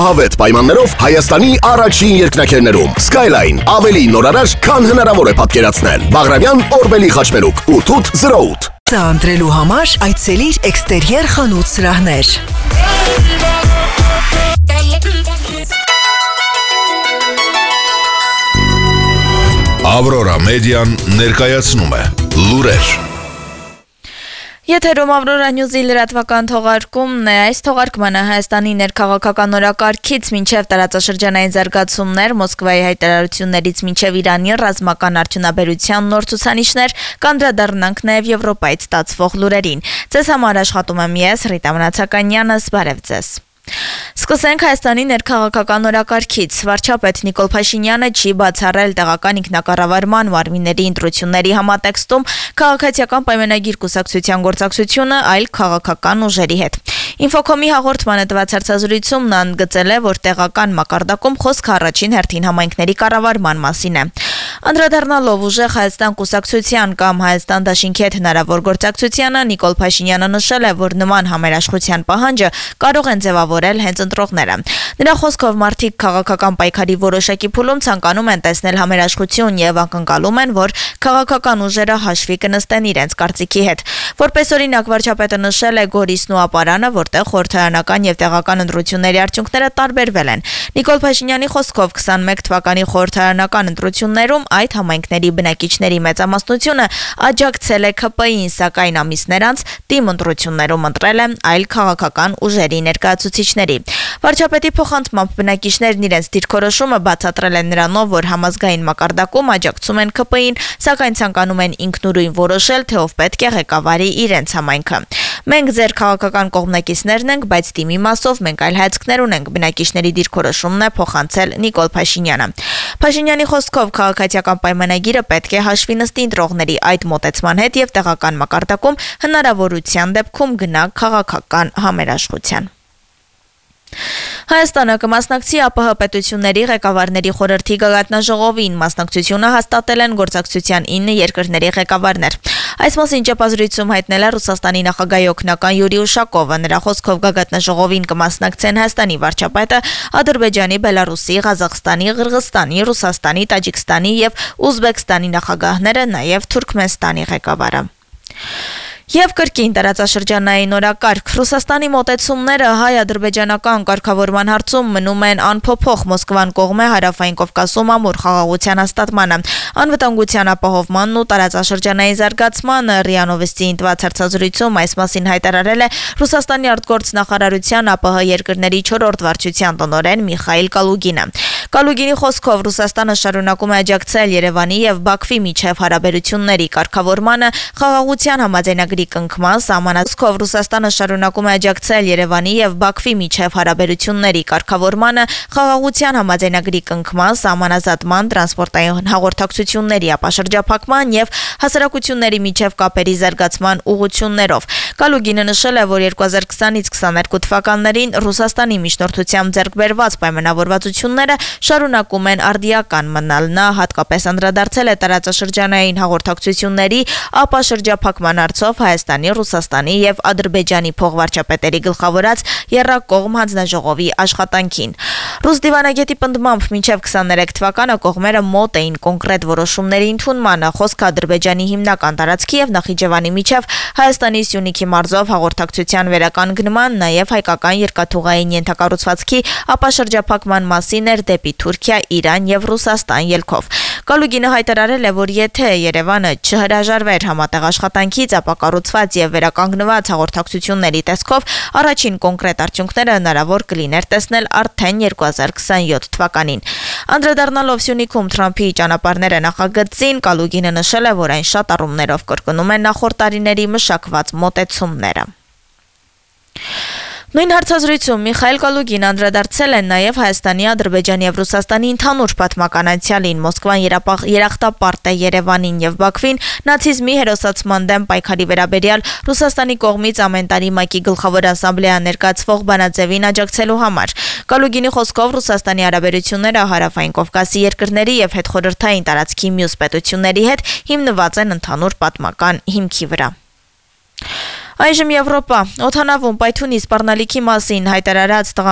Հավետ պայմաններով Հայաստանի առաջին երկնաքերներում Skyline ավելի նորարար, քան հնարավոր է պատկերացնել։ Բաղրամյան Օրբելի խաչմերուկ 8808 Ընտրելու համար այցելիր էքստերիեր խանութ սրահներ։ Ավրորա մեդիան ներկայացնում է լուրեր։ Եթերում Ավրորա Նյուզի լրատվական թողարկումն է։ Այս թողարկմանը Հայաստանի ներքաղաքական օրակարգից մինչև տարածաշրջանային զարգացումներ, Մոսկվայի հայտարարություններից մինչև Իրանի ռազմական արդյունաբերության նոր ցուցանիշներ, կանդրադառնանք նաև Եվրոպայից ստացվող լուրերին։ Ձեզ համար աշխատում եմ ես, Ռիտա Մնացականյանը, բարև ձեզ։ Սկսենք Հայաստանի ներքաղաքական օրակարգից։ Վարչապետ Նիկոլ Փաշինյանը չի բացառել տեղական ինքնակառավարման մարմինների ընտրությունների համատեքստում քաղաքացիական պայմանագիր կուսակցության գործակցությունը այլ քաղաքական ուժերի հետ։ Ինֆոկոմի հաղորդմանը տված հարցազրույցում նա ընդգծել է, որ տեղական մակարդակում խոսքը առաջին հերթին համայնքների կառավարման մասին է։ Անդրադառնալով ուժեղ Հայաստան կուսակցության կամ Հայաստան դաշինքի հետ հնարավոր գործակցությանը, Նիկոլ Փաշինյանը նշել է, որ նման համերաշխության պահանջը կարող են ձևավորել հենց ընտրողները։ Նրա խոսքով մարդիկ քաղաքական պայքարի որոշակի փուլում ցանկանում են տեսնել համերաշխություն եւ ակնկալում են, որ քաղաքական ուժերը հաշվի կնստեն իրենց կարծիքի հետ։ Որպես օրինակ, վարչապետը նշել է Գորիսն ու Ապարանը, որտեղ խորհրդարանական եւ տեղական ընտրությունների արդյունքները տարբերվել են։ Նիկոլ Փաշինյանի խոսքով 21 թվականի խորհրդարանական ընտրություններում այդ համայնքների բնակիչների մեծամասնությունը աջակցել է ՔՊԻ-ին, սակայն ամիսներ անց թիմ ընտրություններում ընտրել են այլ քաղաքական ուժերի ներկայացուցիչների։ Վարչապետի փոխանցմամբ բնակիչներն իրենց դիրքորոշումը բացատրել են նրանով, որ համազգային մակարդակում աջակցում են ՔՊԻ-ին, սակայն ցանկանում են ինքնուրույն որոշել, թե ով պետք է ղեկավարի իրենց համայնքը։ Մենք ձեր քաղաքական կողմնակիցներն ենք, բայց թիմի մասով մենք այլ հայացքներ ունենք, բնակիչների դիրքորոշումն է փոխանցել Նիկոլ Փաշինյանը։ Փաշինյանի խոսքով քաղաքացիական պայմանագիրը պետք է հաշվի նստի ընտրողների այդ մոտեցման հետ եւ տեղական մակարդակում հնարավորության դեպքում գնա քաղաքական համերաշխության։ Հայաստանը կմասնակցի ԱՊՀ պետությունների ղեկավարների խորհրդի գագաթնաժողովին, մասնակցությունը հաստատել են գործակցության 9 երկրների ղեկավարներ։ Այս մասին ճեպազրույցում հայտնել է Ռուսաստանի նախագահի օգնական Յուրի Ուշակովը։ Նրա խոսքով գագաթնաժողովին կմասնակցեն Հայաստանի վարչապետը, Ադրբեջանի, Բելարուսի, Ղազախստանի, Ղրղստանի, Ռուսաստանի, Տաջիկստանի եւ Ուզբեկստանի նախագահները, նաեւ Թուրքմենստանի ղեկավարը։ Եվ կրկին տարածաշրջանային օրակարգ։ Ռուսաստանի մոտեցումները հայ-ադրբեջանական կարգավորման հարցում մնում են անփոփոխ։ Մոսկվան կողմ է Հարավային Կովկասում ամուր խաղաղության հաստատմանը, անվտանգության ապահովմանն ու տարածաշրջանային զարգացմանը։ ՌԻԱ Նովոստիին տված հարցազրույցում այս մասին հայտարարել է Ռուսաստանի արտգործնախարարության ԱՊՀ երկրների 4-րդ վարչության տնօրեն Միխայիլ Կալուգինը։ Կալուգինի խոսքով Ռուսաստանը շարունակում է աջակցել Երևանի եւ Բաքվի միջև հարաբերությունների կարգավորմանը, խաղաղության համաձայնագրի կնքման, սահմանազքով Ռուսաստանը շարունակում է աջակցել Երևանի եւ Բաքվի միջև հարաբերությունների կարգավորմանը, խաղաղության համաձայնագրի կնքման, սահմանազատման, տրանսպորտային հաղորդակցությունների ապաշրջափակման եւ հասարակությունների միջև կապերի զարգացման ուղղություններով։ Կալուգինը նշել է, որ 2020-ից 22 թվականներին Ռուսաստանի միջնորդությամբ ձեռք բերված պայմանավորվածությունները շարունակում են արդիական մնալ։ Նա հատկապես անդրադարձել է տարածաշրջանային հաղորդակցությունների ապաշրջափակման հարցով Հայաստանի, Ռուսաստանի եւ Ադրբեջանի փոխվարչապետերի գլխավորած եռակողմ հանձնաժողովի աշխատանքին։ Ռուս դիվանագետի պնդմամբ մինչև 23 թվականը կողմերը մոտ էին կոնկրետ որոշումների ընդունմանը, խոսքը Ադրբեջանի հիմնական տարածքի եւ Նախիջևանի միջև Հայաստանի Սյունիքի մարզով հաղորդակցության վերականգնման, նաեւ հայկական երկաթուղային ենթակառուցվածքի ապաշրջափակման մասին էր դեպի Թուրքիա, Իրան եւ Ռուսաստան ելքով։ Կալուգինը հայտարարել է, որ եթե Երևանը չհրաժարվեր համատեղ աշխատանքից, ապա կառուցված եւ վերականգնված հաղորդակցությունների տեսքով առաջին կոնկրետ արդյունքները հնարավոր կլիներ տեսնել արդեն 2027 թվականին։ Անդրադառնալով Սյունիքում Թրամփի ճանապարհները նախագծին, Կալուգինը նշել է, որ այն շատ առումներով կրկնում է նախորդ տարիների մշակված մոտեցումները։ Նույն հարցազրույցում Միխայիլ Կալուգին անդրադարձել է նաև Հայաստանի, Ադրբեջանի եւ Ռուսաստանի ընդհանուր պատմական անցյալին։ Մոսկվան երախտապարտ է Երևանին եւ Բաքվին նացիզմի հերոսացման դեմ պայքարի վերաբերյալ Ռուսաստանի կողմից ամեն տարի ՄԱԿ-ի գլխավոր ասամբլեա ներկայացվող բանաձևին աջակցելու համար։ Կալուգինի խոսքով Ռուսաստանի հարաբերությունները Հարավային Կովկասի երկրների եւ հետխորհրդային տարածքի մյուս պետությունների հետ հիմնված են ընդհանուր պատմական հիմքի վրա։ Այժմ Եվրոպա։ Օդանավում Պայթունի սպառնալիքի մասին հայտարարած